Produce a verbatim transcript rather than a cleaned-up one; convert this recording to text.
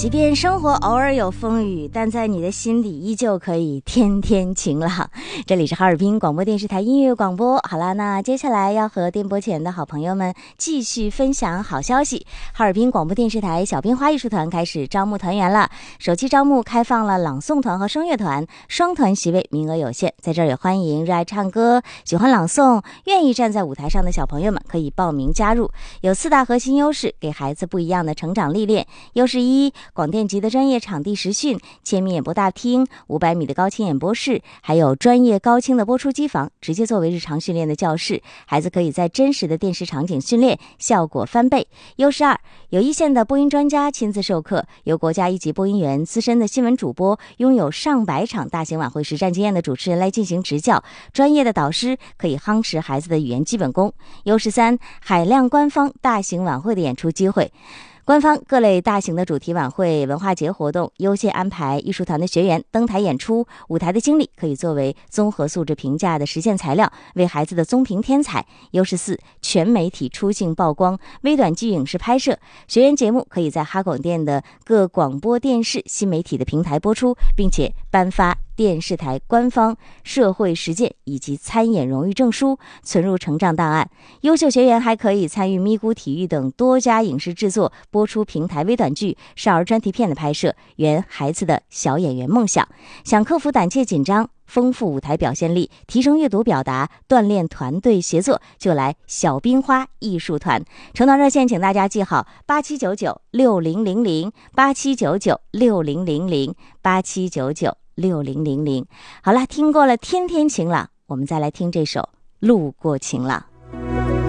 即便生活偶尔有风雨，但在你的心里依旧可以天天晴朗。这里是哈尔滨广播电视台音乐广播。好啦，那接下来要和电波前的好朋友们继续分享好消息。哈尔滨广播电视台小冰花艺术团开始招募团员了，首期招募开放了朗诵团和声乐团，双团席位名额有限，在这儿也欢迎热爱唱歌、喜欢朗诵、愿意站在舞台上的小朋友们可以报名加入。有四大核心优势，给孩子不一样的成长历练。优势一，广电级的专业场地实训，千米演播大厅、五百米的高清演播室，还有专业高清的播出机房，直接作为日常训练的教室，孩子可以在真实的电视场景训练，效果翻倍。优势二，有一线的播音专家亲自授课，由国家一级播音员、资深的新闻主播，拥有上百场大型晚会实战经验的主持人来进行指教，专业的导师可以夯实孩子的语言基本功。优势三，海量官方大型晚会的演出机会。官方各类大型的主题晚会、文化节活动优先安排艺术团的学员登台演出，舞台的经历可以作为综合素质评价的实践材料，为孩子的综评添彩。优势四，全媒体出镜曝光，微短剧影视拍摄，学员节目可以在哈广电的各广播电视新媒体的平台播出，并且颁发电视台官方社会实践以及参演荣誉证书，存入成长档案。优秀学员还可以参与咪咕体育等多家影视制作，播出平台微短剧、少儿专题片的拍摄，圆孩子的小演员梦想。想克服胆怯紧张，丰富舞台表现力，提升阅读表达，锻炼团队协作，就来小冰花艺术团。成团热线请大家记好：八七九九六零零零，八七九九六零零零，八七九九六零零零。好了，听过了天天晴朗，我们再来听这首路过晴朗。